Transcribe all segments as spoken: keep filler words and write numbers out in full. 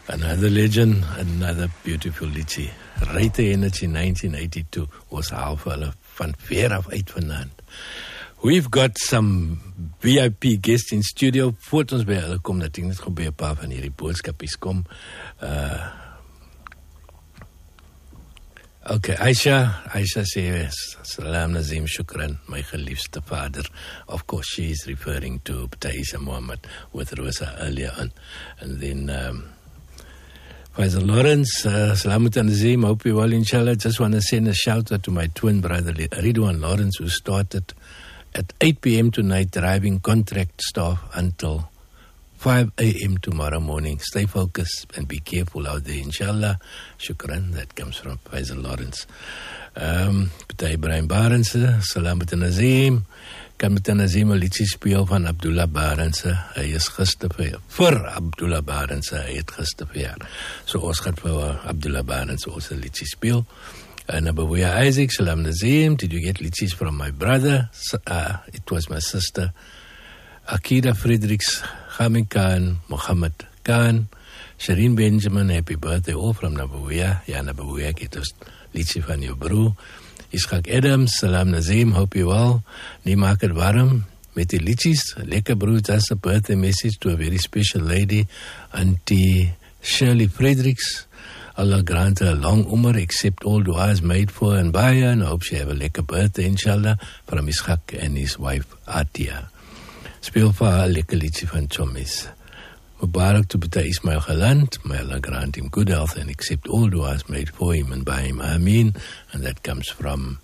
Another legend, another beautiful liedjie. Ryte Energy nineteen eighty-two was half hulle van ver af uit vanaand. We've got some V I P guests in studio. Voordat ons by hulle kom, dat ek net gou by 'n paar van hierdie boodskapies kom. Uh, okay, Aisha, Aisha says, Salam Nazim Shukran, my geliefde vader. Of course, she is referring to Taisa Muhammad with Rosa earlier on. And then um, Faisal Lawrence, uh, Salamat Nazim, hope you well, inshallah. Just want to send a shout out to my twin brother, Ridwan Lawrence, who started at eight p.m. tonight, driving contract staff until five a.m. tomorrow morning. Stay focused and be careful out there, inshallah. Shukran, that comes from Faisal Lawrence. Um, Partij Ibrahim Barense, Salamat Nazim. Kan met Nazim 'n liedjie speel van Abdullah Barense. Hy is gister vir, vir Abdullah Barense, hy het gister verjaar. So ons gaan vir Abdullah Barense ons 'n liedjie speel. And Abuya Isaac, Salam Nazim, did you get liedjies from my brother? Uh, it was my sister, Akida Fredericks, Khamin Khan, Muhammad Khan, Shireen Benjamin, happy birthday, all from Nabuya. Ja, Nabuya, get us liedjie van jou broer. Ishak Adams, Salam Nazim, hope you well. Nie maak het warm met die liedjies. Lekker broer, that's a birthday message to a very special lady, Auntie Shirley Fredericks. Allah grant her a long umar, accept all du'as made for her and by her, and I hope she have a lekker birthday, inshallah, from Ishak and his wife, Atia. Speel vir haar lekker liedjie van Chomis. Mubarak to Bata Ismail Khalant, may Allah grant him good health and accept all du'as made for him and by him, Ameen. And that comes from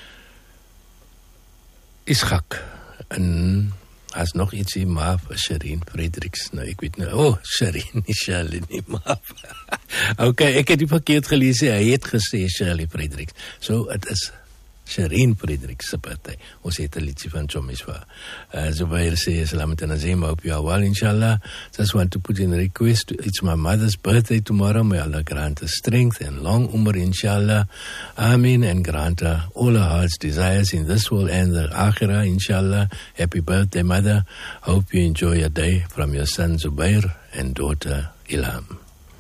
Ishak. En as nog ietsie maaf, Shireen Fredericks. Nou, ek weet nou, oh, Shireen, nie Shirley nie, maaf. Okay, ek het die verkeerd gelees, hy het gesê Shirley Fredericks. So, het is Shireen Fredericks se birthday. Ons het 'n liedjie van Chomis vir. Uh, Zubair sê, Salamat Nazim, I hope you are well, inshallah. Just want to put in a request. It's my mother's birthday tomorrow. May Allah grant her strength and long umar, inshallah. Ameen, and grant her all her heart's desires in this world and the akhirah, inshallah. Happy birthday, mother. Hope you enjoy your day from your son Zubair and daughter Ilham.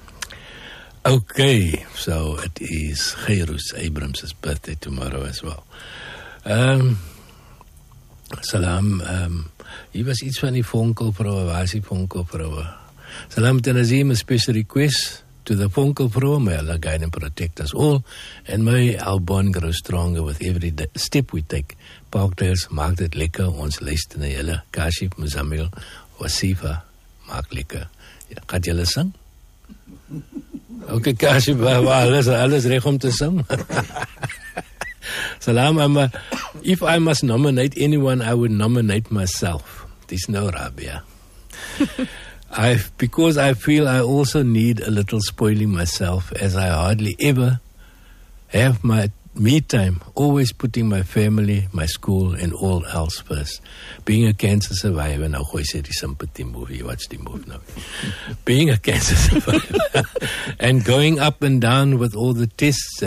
Okay, so it is Khairus Abrams' birthday tomorrow as well. Um, salam, um, hier was iets van die vonkelvrouwe, waar is die vonkelvrouwe? Salam to Nazim, a special request to the vonkelvrouwe, may Allah guide and protect us all, and may our bond grow stronger with every day, step we take. Parkdales, maak dit lekker, ons luister na julle, Kashif, Muzamil, Wasifa, maak lekker. Ja, gaat julle sing? Okay, Kashif, alles, alles reg om te sing. Salam, I'm a, if I must nominate anyone, I would nominate myself. Dis nou Rabia. I, because I feel I also need a little spoiling myself, as I hardly ever have my me time, always putting my family, my school, and all else first. Being a cancer survivor, now gooi sê die sympathy movie, watch the movie now. Being a cancer survivor, and going up and down with all the tests